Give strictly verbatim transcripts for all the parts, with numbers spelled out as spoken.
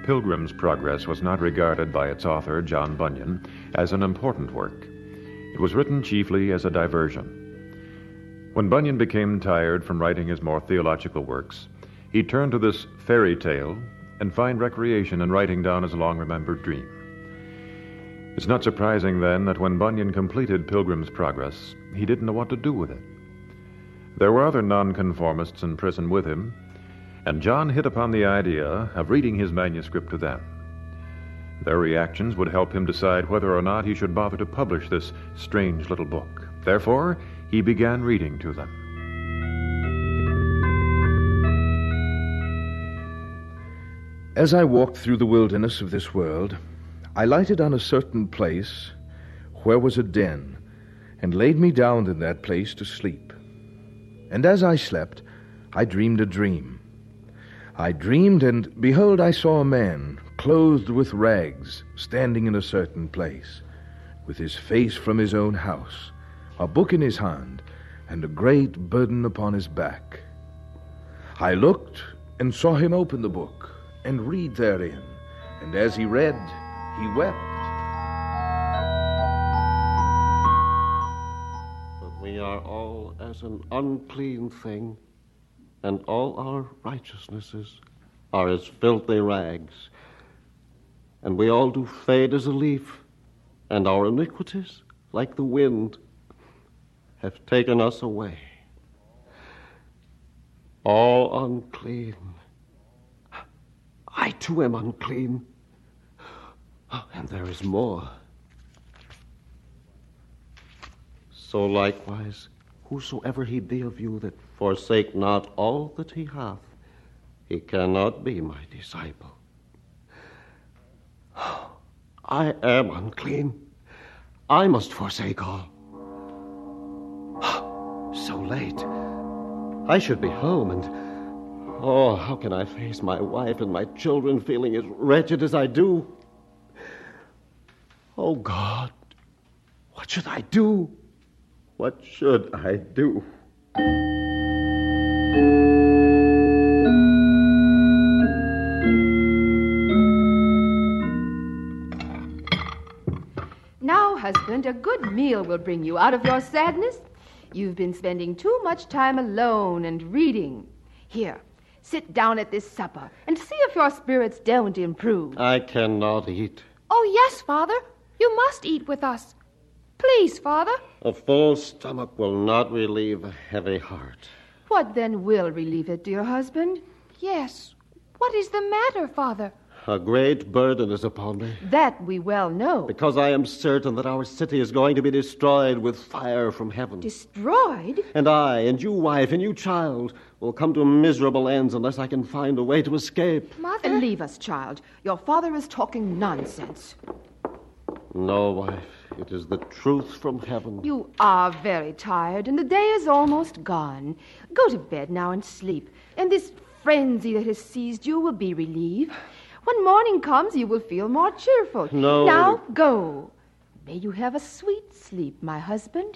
Pilgrim's Progress was not regarded by its author, John Bunyan, as an important work. It was written chiefly as a diversion. When Bunyan became tired from writing his more theological works, he turned to this fairy tale and found recreation in writing down his long-remembered dream. It's not surprising, then, that when Bunyan completed Pilgrim's Progress, he didn't know what to do with it. There were other nonconformists in prison with him, and John hit upon the idea of reading his manuscript to them. Their reactions would help him decide whether or not he should bother to publish this strange little book. Therefore, he began reading to them. As I walked through the wilderness of this world, I lighted on a certain place where was a den, and laid me down in that place to sleep. And as I slept, I dreamed a dream. I dreamed, and behold, I saw a man, clothed with rags, standing in a certain place, with his face from his own house, a book in his hand, and a great burden upon his back. I looked, and saw him open the book, and read therein, and as he read, he wept. But we are all as an unclean thing, and all our righteousnesses are as filthy rags. And we all do fade as a leaf, and our iniquities, like the wind, have taken us away. All unclean. I too am unclean. And there is more. So likewise, whosoever he be of you that forsake not all that he hath, he cannot be my disciple. I am unclean. I must forsake all. So late. I should be home, and oh, how can I face my wife and my children feeling as wretched as I do? Oh, God, what should I do? What should I do? Now, husband, a good meal will bring you out of your sadness. You've been spending too much time alone and reading. Here, sit down at this supper and see if your spirits don't improve. I cannot eat. Oh, yes, Father. You must eat with us. Please, Father. A full stomach will not relieve a heavy heart. What then will relieve it, dear husband? Yes. What is the matter, Father? A great burden is upon me. That we well know. Because I am certain that our city is going to be destroyed with fire from heaven. Destroyed? And I, and you, wife, and you, child, will come to miserable ends unless I can find a way to escape. Mother? Leave us, child. Your father is talking nonsense. No, wife. It is the truth from heaven. You are very tired, and the day is almost gone. Go to bed now and sleep, and this frenzy that has seized you will be relieved. When morning comes, you will feel more cheerful. No. Now, go. May you have a sweet sleep, my husband.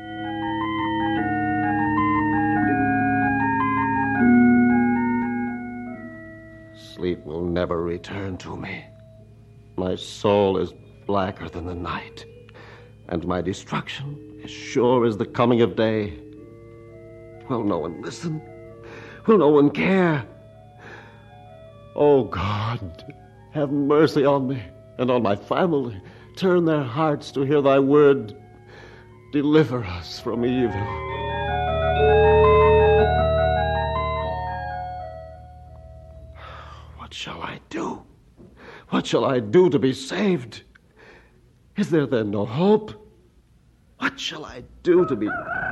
Sleep will never return to me. My soul is blacker than the night, and my destruction as sure as the coming of day. Will no one listen? Will no one care? Oh, God, have mercy on me and on my family. Turn their hearts to hear thy word. Deliver us from evil. What shall I do? What shall I do to be saved? Is there then no hope? What shall I do to be...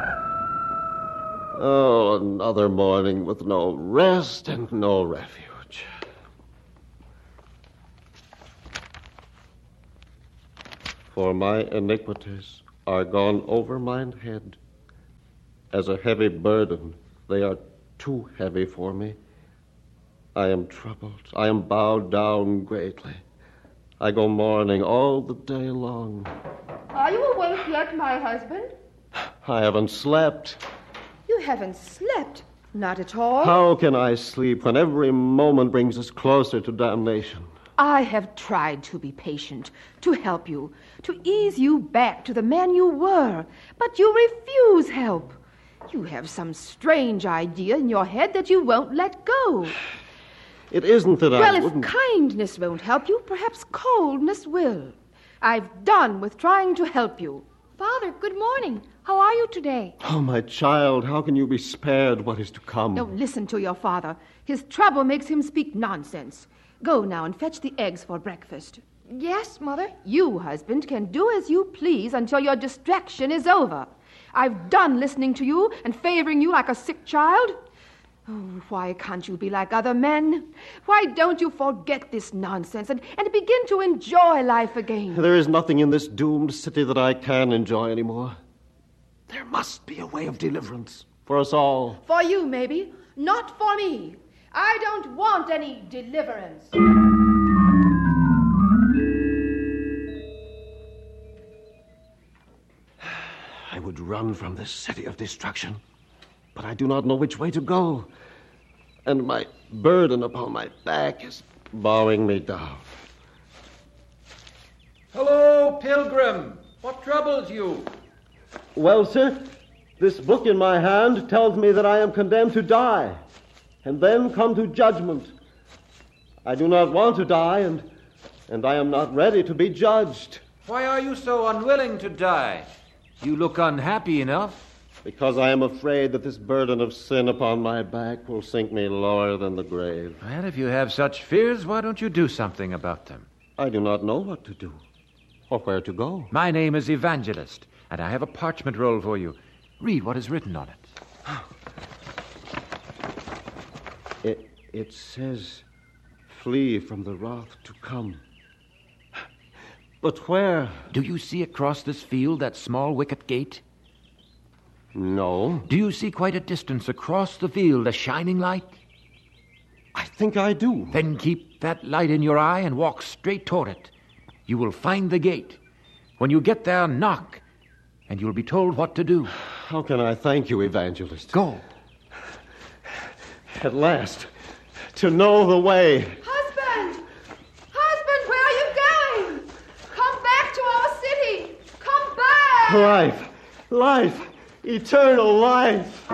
Oh, another morning with no rest and no refuge. For my iniquities are gone over mine head. As a heavy burden, they are too heavy for me. I am troubled. I am bowed down greatly. I go mourning all the day long. Are you awake yet, my husband? I haven't slept. You haven't slept? Not at all? How can I sleep when every moment brings us closer to damnation? I have tried to be patient, to help you, to ease you back to the man you were, but you refuse help. You have some strange idea in your head that you won't let go. It isn't that I Well, if wouldn't... kindness won't help you, perhaps coldness will. I've done with trying to help you. Father, good morning. How are you today? Oh, my child, how can you be spared what is to come? Now, listen to your father. His trouble makes him speak nonsense. Go now and fetch the eggs for breakfast. Yes, Mother. You, husband, can do as you please until your distraction is over. I've done listening to you and favoring you like a sick child. Oh, why can't you be like other men? Why don't you forget this nonsense and, and begin to enjoy life again? There is nothing in this doomed city that I can enjoy anymore. There must be a way of deliverance for us all. For you, maybe. Not for me. I don't want any deliverance. I would run from this city of destruction, but I do not know which way to go. And my burden upon my back is bowing me down. Hello, pilgrim. What troubles you? Well, sir, this book in my hand tells me that I am condemned to die, and then come to judgment. I do not want to die, and, and I am not ready to be judged. Why are you so unwilling to die? You look unhappy enough. Because I am afraid that this burden of sin upon my back will sink me lower than the grave. Well, if you have such fears, why don't you do something about them? I do not know what to do, or where to go. My name is Evangelist, and I have a parchment roll for you. Read what is written on it. It, it says, flee from the wrath to come. But where? Do you see across this field that small wicket gate? No. Do you see quite a distance across the field a shining light? I think I do. Then keep that light in your eye and walk straight toward it. You will find the gate. When you get there, knock, and you'll be told what to do. How can I thank you, Evangelist? Go. At last, to know the way. Husband! Husband, where are you going? Come back to our city. Come back! Life, life, eternal life.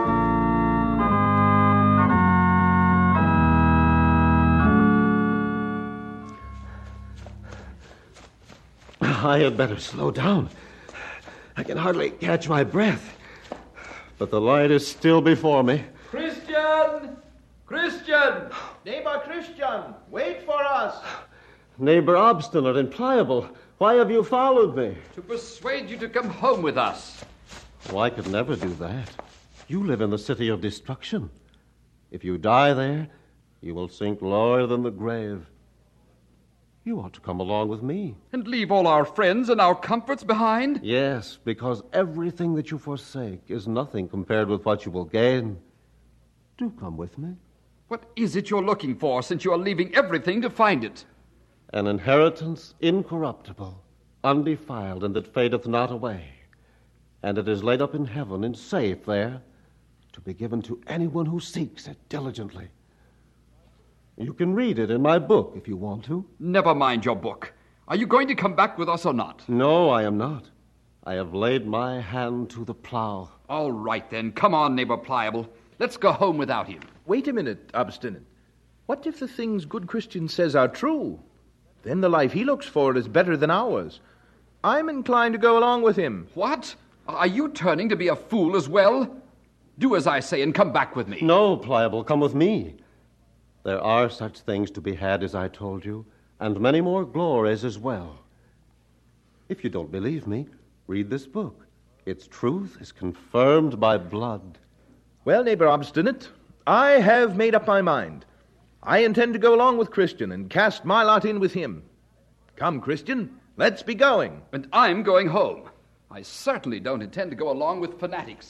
I had better slow down. I can hardly catch my breath. But the light is still before me. Christian! Christian! Neighbor Christian, wait for us. Neighbor Obstinate and Pliable, why have you followed me? To persuade you to come home with us. Oh, I could never do that. You live in the city of destruction. If you die there, you will sink lower than the grave. You ought to come along with me. And leave all our friends and our comforts behind? Yes, because everything that you forsake is nothing compared with what you will gain. Do come with me. What is it you're looking for, since you are leaving everything to find it? An inheritance incorruptible, undefiled, and that fadeth not away. And it is laid up in heaven and safe there, to be given to anyone who seeks it diligently. You can read it in my book if you want to. Never mind your book. Are you going to come back with us or not? No, I am not. I have laid my hand to the plow. All right, then. Come on, Neighbor Pliable. Let's go home without him. Wait a minute, Obstinate. What if the things good Christian says are true? Then the life he looks for is better than ours. I'm inclined to go along with him. What? Are you turning to be a fool as well? Do as I say and come back with me. No, Pliable, come with me. There are such things to be had as I told you, and many more glories as well. If you don't believe me, read this book. Its truth is confirmed by blood. Well, neighbor Obstinate, I have made up my mind. I intend to go along with Christian and cast my lot in with him. Come, Christian, let's be going. And I'm going home. I certainly don't intend to go along with fanatics.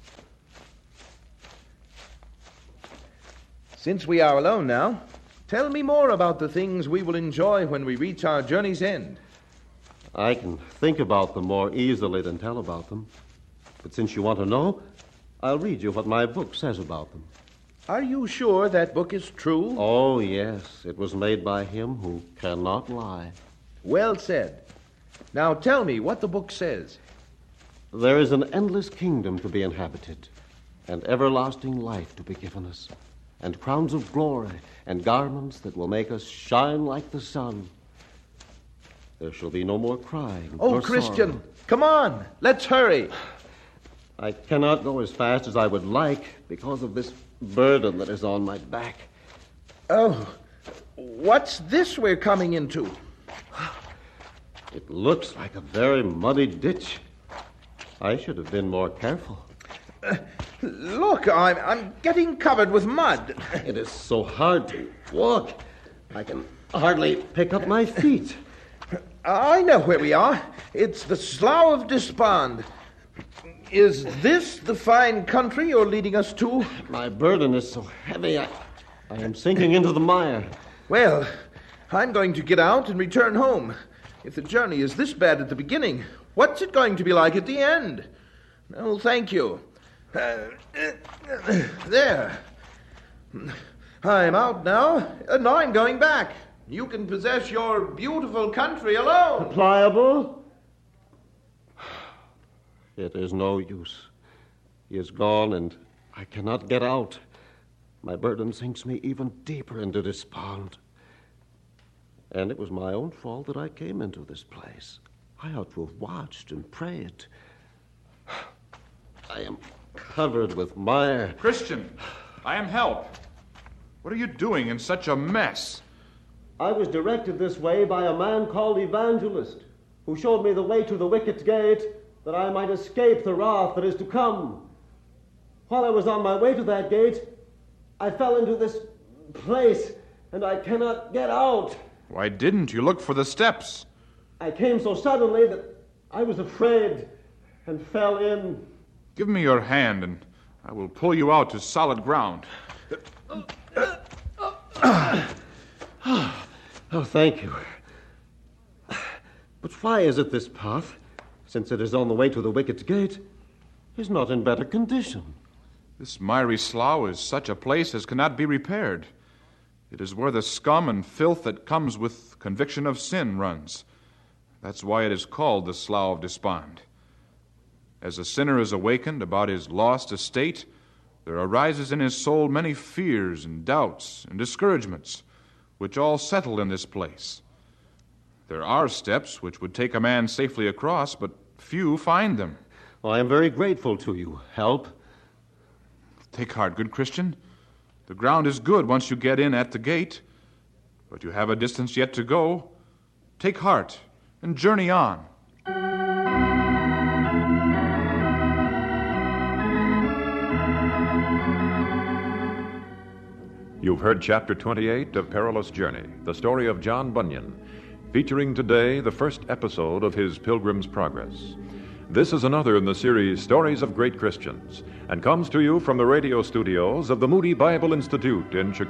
Since we are alone now, tell me more about the things we will enjoy when we reach our journey's end. I can think about them more easily than tell about them. But since you want to know, I'll read you what my book says about them. Are you sure that book is true? Oh, yes. It was made by him who cannot lie. Well said. Now tell me what the book says. There is an endless kingdom to be inhabited, and everlasting life to be given us, and crowns of glory, and garments that will make us shine like the sun. There shall be no more crying. Oh, nor Christian, sorrow. come on. Let's hurry. I cannot go as fast as I would like because of this burden that is on my back. Oh, what's this we're coming into? It looks like a very muddy ditch. I should have been more careful. Uh, look, I'm, I'm getting covered with mud. It is so hard to walk. I can hardly pick up my feet. I know where we are. It's the Slough of Despond. Is this the fine country you're leading us to? My burden is so heavy, I, I am sinking into the mire. Well, I'm going to get out and return home. If the journey is this bad at the beginning, what's it going to be like at the end? Oh, thank you. Uh, there. I'm out now, and I'm going back. You can possess your beautiful country alone. Pliable? It is no use. He is gone, and I cannot get out. My burden sinks me even deeper into despond. And it was my own fault that I came into this place. I ought to have watched and prayed. I am covered with mire. Christian, I am help. What are you doing in such a mess? I was directed this way by a man called Evangelist, who showed me the way to the wicket gate, that I might escape the wrath that is to come. While I was on my way to that gate, I fell into this place, and I cannot get out. Why didn't you look for the steps? I came so suddenly that I was afraid and fell in. Give me your hand, and I will pull you out to solid ground. Oh, thank you. But why is it this path, since it is on the way to the wicket gate, is not in better condition? This miry slough is such a place as cannot be repaired. It is where the scum and filth that comes with conviction of sin runs. That's why it is called the Slough of Despond. As a sinner is awakened about his lost estate, there arises in his soul many fears and doubts and discouragements, which all settle in this place. There are steps which would take a man safely across, but few find them. Well, I am very grateful to you. Help. Take heart, good Christian. The ground is good once you get in at the gate, but you have a distance yet to go. Take heart and journey on. You've heard Chapter twenty-eight of Perilous Journey, the story of John Bunyan, featuring today the first episode of his Pilgrim's Progress. This is another in the series Stories of Great Christians, and comes to you from the radio studios of the Moody Bible Institute in Chicago.